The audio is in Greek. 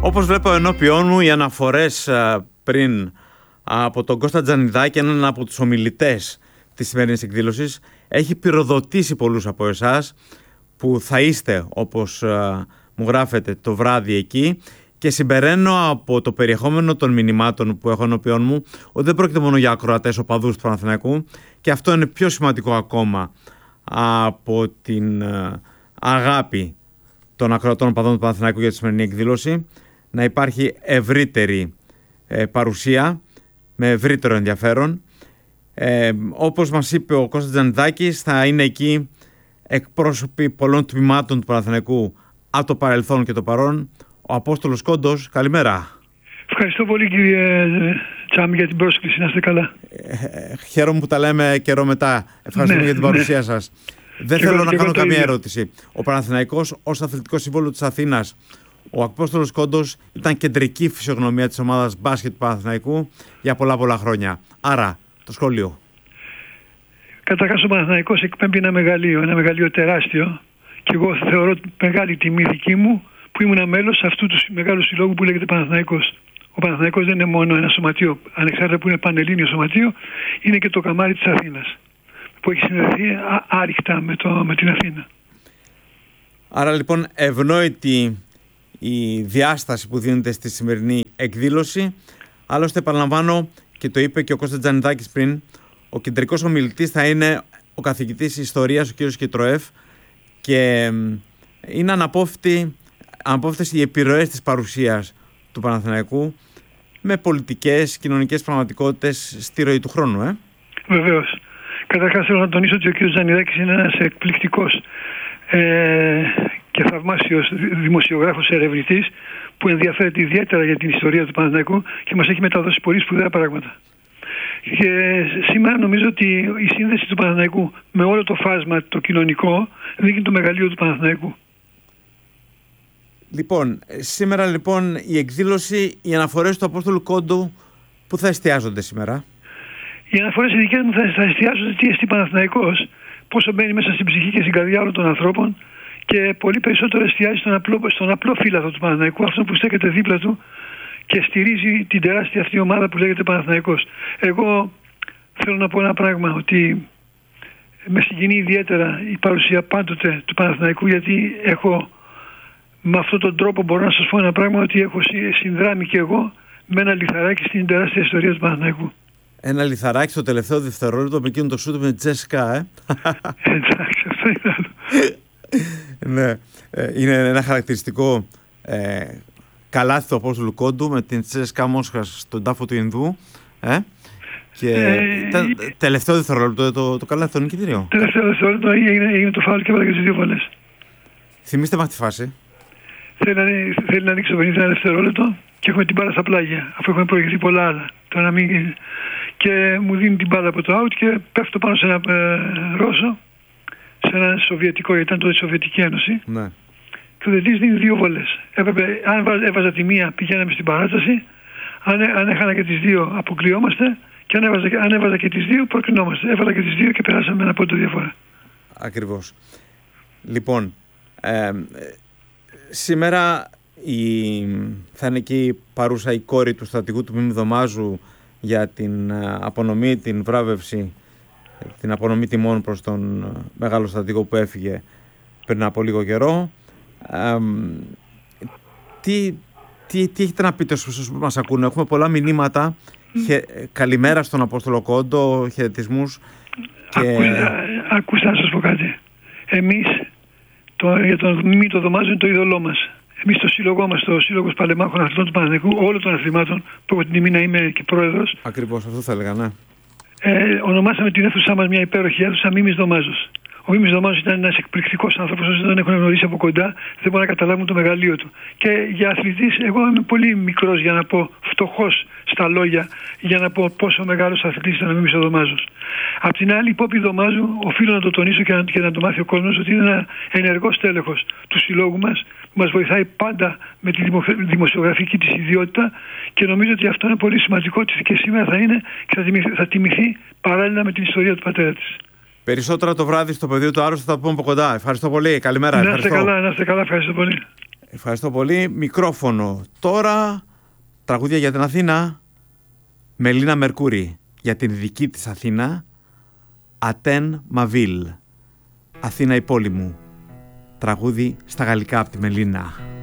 Όπως βλέπω ενώπιόν μου, οι αναφορές πριν από τον Κώστα Τζανιδάκη, έναν από τους ομιλητές της σημερινής εκδήλωσης, έχει πυροδοτήσει πολλούς από εσάς που θα είστε, όπως μου γράφετε, το βράδυ εκεί, και συμπεραίνω από το περιεχόμενο των μηνυμάτων που έχω ενώπιόν μου ότι δεν πρόκειται μόνο για ακροατές οπαδούς του Παναθηναϊκού, και αυτό είναι πιο σημαντικό ακόμα από την αγάπη των ακροατών οπαδών του Παναθηναϊκού για τη σημερινή εκδήλωση, να υπάρχει ευρύτερη παρουσία με ευρύτερο ενδιαφέρον. Όπως μας είπε ο Κώστας Τζανιδάκης, θα είναι εκεί εκπρόσωποι πολλών τμήματων του Παναθηναϊκού από το παρελθόν και το παρόν. Ο Απόστολος Κόντος, καλημέρα. Ευχαριστώ πολύ, κύριε Τσάμι, για την πρόσκληση. Να είστε καλά. Χαίρομαι που τα λέμε καιρό μετά. Ευχαριστούμε για την παρουσία σας. Δεν θέλω να κάνω καμία ερώτηση. Ο Παναθηναϊκός ως αθλητικό σύμβολο της Αθήνας, ο Απόστολος Κόντος ήταν κεντρική φυσιογνωμία της ομάδας μπάσκετ του Παναθηναϊκού για πολλά χρόνια. Άρα, το σχόλιο. Καταρχάς, ο Παναθηναϊκός εκπέμπει ένα μεγαλείο τεράστιο, και εγώ θεωρώ μεγάλη τιμή δική μου που ήμουν μέλος αυτού του μεγάλου συλλόγου που λέγεται Παναθηναϊκός. Ο Παναθηναϊκός δεν είναι μόνο ένα σωματείο, ανεξάρτητα που είναι πανελλήνιο σωματείο, είναι και το καμάρι της Αθήνας, που έχει συνδεθεί άρρηκτα με την Αθήνα. Άρα λοιπόν ευνόητη η διάσταση που δίνεται στη σημερινή εκδήλωση. Άλλωστε, επαναλαμβάνω, και το είπε και ο Κώστας Τζανιδάκης πριν, ο κεντρικός ομιλητής θα είναι ο καθηγητής ιστορίας, ο κ. Κιτροέφ, και είναι αναπόφευκτες οι επιρροές της παρουσίας του Παναθηναϊκού με πολιτικές, κοινωνικές πραγματικότητες στη ροή του χρόνου. Βεβαίως. Καταρχάς θέλω να τονίσω ότι ο κ. Τζανιδάκης είναι ένας εκπληκτικός και θαυμάσιος δημοσιογράφος ερευνητής που ενδιαφέρεται ιδιαίτερα για την ιστορία του Παναθηναϊκού και μας έχει μεταδώσει πολύ σπουδαία πράγματα. Και σήμερα νομίζω ότι η σύνδεση του Παναθηναϊκού με όλο το φάσμα το κοινωνικό δείχνει το μεγαλείο του Παναθηναϊκού. Λοιπόν, σήμερα λοιπόν η εκδήλωση, οι αναφορές του Απόστολου Κόντου, που θα εστιάζονται σήμερα? Οι αναφορές οι δικές μου θα εστιάζονται τι εστί Παναθηναϊκός, πόσο μπαίνει μέσα στην ψυχή και στην καρδιά όλων των ανθρώπων, και πολύ περισσότερο εστιάζει στον απλό φύλαθο του Παναθηναϊκού, αυτό που στέκεται δίπλα του και στηρίζει την τεράστια αυτή ομάδα που λέγεται Παναθηναϊκός. Εγώ θέλω να πω ένα πράγμα, ότι με συγκινεί ιδιαίτερα η παρουσία πάντοτε του Παναθηναϊκού, γιατί με αυτόν τον τρόπο μπορώ να σας πω ένα πράγμα, ότι έχω συνδράμει και εγώ με ένα λιθαράκι στην τεράστια ιστορία του Παναθηναϊκού. Ένα λιθαράκι στο τελευταίο δευτερόλεπτο με εκείνο το σούτ με Τζέσκα, Εντάξει, αυτό είναι άλλο. Ναι, είναι ένα χαρακτηριστικό καλάθι του Απόστολου Κόντου με την Τσέσκα Μόσχας στον τάφο του Ινδού. Και τελευταίο δευτερόλεπτο το καλάθι, το νικητήριο. Τελευταίο δευτερόλεπτο έγινε το φάουλ και έβαλε και τις δύο βολές. Θυμήστε μας τη φάση. Θέλει να ανοίξει το 51 δευτερόλεπτο και έχουμε την μπάλα στα πλάγια, αφού έχουμε προηγηθεί πολλά άλλα. Και μου δίνει την μπάλα από το out και πέφτω πάνω σε ένα Ρώσο, σε ένα Σοβιετικό, γιατί ήταν τότε η Σοβιετική Ένωση. Ναι. Και ο διαιτητής δίνει δύο βολές. Αν έβαζα τη μία, πηγαίναμε στην παράταση. Αν έχανα και τις δύο, αποκλειόμαστε. Και αν έβαζα και τις δύο, προκρινόμαστε. Έβαλα και τις δύο και περάσαμε ένα πόντο διαφορά. Ακριβώς. Λοιπόν, σήμερα θα είναι εκεί παρούσα η κόρη του στρατηγού του Μίμη Δωμάζου για την απονομή, την βράβευση, την απονομή τιμών προς τον μεγάλο στρατηγό που έφυγε πριν από λίγο καιρό. Τι έχετε να πείτε στους που μας ακούνε? Έχουμε πολλά μηνύματα. Καλημέρα στον Απόστολο Κόντο, χαιρετισμούς. Ακούστε να σας πω κάτι. Εμείς για τον Μίμη το Δωμάζο είναι το είδωλό μας. Εμείς το σύλλογό μας, το Σύλλογος Παλεμάχων Αθλητών του Παναθηναϊκού, όλων των αθλημάτων, που έχω την τιμή να είμαι και πρόεδρος. Ακριβώς, αυτό θα έλεγα, ναι. Ονομάσαμε την αίθουσά μας μια υπέροχη αίθουσα Μίμης Δωμάζος. Ο Μίμης Δωμάζος ήταν ένας εκπληκτικός άνθρωπος, όσοι δεν τον έχουν γνωρίσει από κοντά, δεν μπορούν να καταλάβουν το μεγαλείο του. Και για αθλητής, εγώ είμαι πολύ μικρός για να πω, φτωχός στα λόγια, για να πω πόσο μεγάλος αθλητής ήταν ο Μίμης Δωμάζος. Απ' την άλλη, η Πόπη Δωμάζου, οφείλω να το τονίσω και να το μάθει ο κόσμος, ότι είναι ένα ενεργός τέλεχος του συλλόγου μας, που μας βοηθάει πάντα με τη δημοσιογραφική της ιδιότητα, και νομίζω ότι αυτό είναι πολύ σημαντικό, ότι και σήμερα θα είναι και θα τιμηθεί παράλληλα με την ιστορία του πατέρα της. Περισσότερα το βράδυ στο πεδίο του Άρρωστου, θα τα πούμε από κοντά. Ευχαριστώ πολύ. Καλημέρα. Να είστε καλά, ευχαριστώ πολύ. Ευχαριστώ πολύ. Μικρόφωνο τώρα. Τραγούδια για την Αθήνα. Μελίνα Μερκούρη. Για την δική της Αθήνα. Ατέν Μαβίλ. Αθήνα η πόλη μου. Τραγούδι στα γαλλικά από τη Μελίνα.